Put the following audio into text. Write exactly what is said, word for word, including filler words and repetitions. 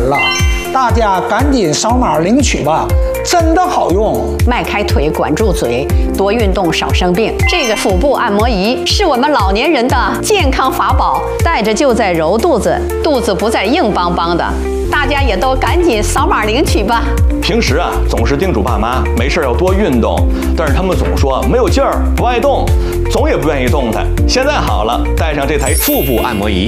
了，大家赶紧扫码领取吧，真的好用。 迈开腿，管住嘴，多运动，少生病。这个腹部按摩仪是我们老年人的健康法宝，带着就在揉肚子，肚子不再硬邦邦的。大家也都赶紧扫码领取吧。 平时啊，总是叮嘱爸妈没事要多运动，但是他们总说没有劲儿，不爱动，总也不愿意动弹。现在好了，带上这台腹部按摩仪，